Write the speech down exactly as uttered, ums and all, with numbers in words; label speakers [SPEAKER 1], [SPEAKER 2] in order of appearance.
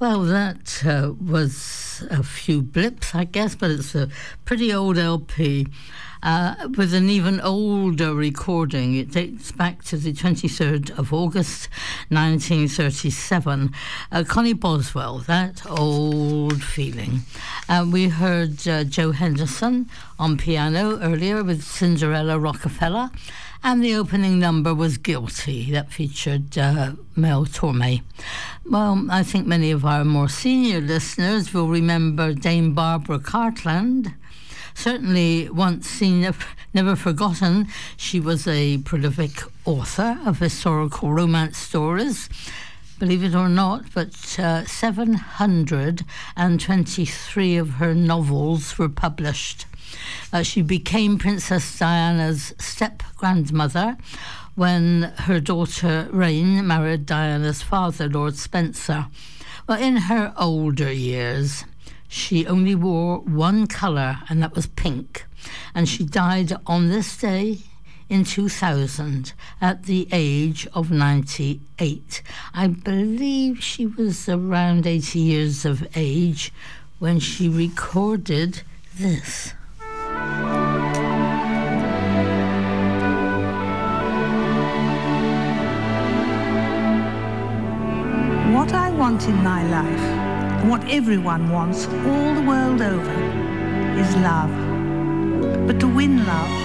[SPEAKER 1] Well, that uh, was a few blips, I guess, but it's a pretty old L P uh, with an even older recording. It dates back to the twenty-third of August, nineteen thirty-seven. Uh, Connie Boswell, That Old Feeling. Uh, we heard uh, Joe Henderson on piano earlier with Cinderella Rockefeller. And the opening number was Guilty, that featured uh, Mel Torme. Well, I think many of our more senior listeners will remember Dame Barbara Cartland. Certainly once seen, never forgotten, she was a prolific author of historical romance stories. Believe it or not, but uh, seven hundred twenty-three of her novels were published. Uh, she became Princess Diana's step-grandmother when her daughter Reine married Diana's father, Lord Spencer. Well, in her older years, she only wore one colour, and that was pink. And she died on this day in two thousand at the age of ninety-eight. I believe she was around eighty years of age when she recorded this.
[SPEAKER 2] What I want in my life, and what everyone wants all the world over, is love. But to win love,